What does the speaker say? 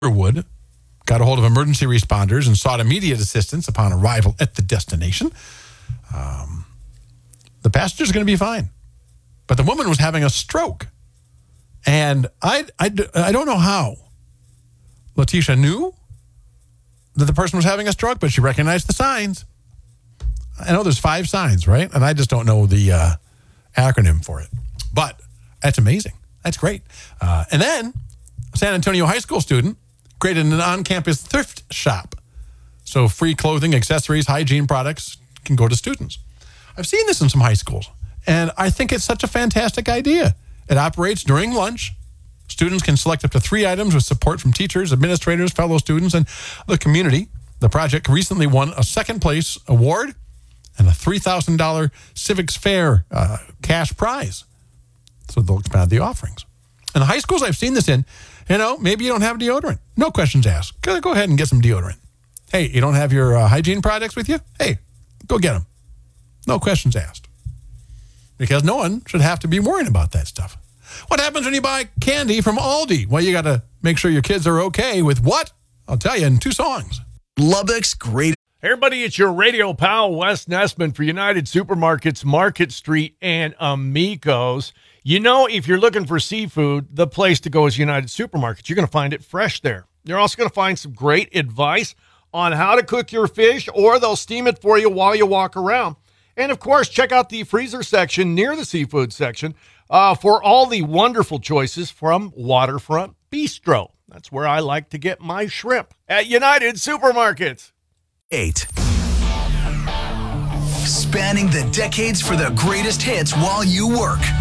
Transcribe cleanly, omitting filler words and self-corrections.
Wood got a hold of emergency responders and sought immediate assistance upon arrival at the destination. The passenger's going to be fine. But the woman was having a stroke. And I don't know how Letitia knew that the person was having a stroke, but she recognized the signs. I know there's 5 signs, right? And I just don't know the acronym for it. But that's amazing. That's great. And then a San Antonio high school student created an on-campus thrift shop. So free clothing, accessories, hygiene products can go to students. I've seen this in some high schools, and I think it's such a fantastic idea. It operates during lunch. Students can select up to 3 items with support from teachers, administrators, fellow students, and the community. The project recently won a second-place award and a $3,000 Civics Fair cash prize. So they'll expand the offerings. In the high schools I've seen this in, maybe you don't have deodorant. No questions asked. Go ahead and get some deodorant. Hey, you don't have your hygiene products with you? Hey, go get them. No questions asked. Because no one should have to be worrying about that stuff. What happens when you buy candy from Aldi? Well, you got to make sure your kids are okay with what? I'll tell you in 2 songs. Lubbock's great. Hey everybody, it's your radio pal, Wes Nessman for United Supermarkets, Market Street, and Amigos. If you're looking for seafood, the place to go is United Supermarkets. You're going to find it fresh there. You're also going to find some great advice on how to cook your fish, or they'll steam it for you while you walk around. And, of course, check out the freezer section near the seafood section for all the wonderful choices from Waterfront Bistro. That's where I like to get my shrimp, at United Supermarkets. 8. Spanning the decades for the greatest hits while you work.